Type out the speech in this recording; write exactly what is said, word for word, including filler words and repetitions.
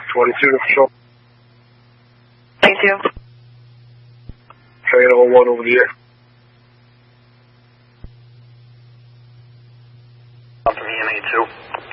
twenty-two to patrol. Thank you. Train oh one over the air. Up to the M A two.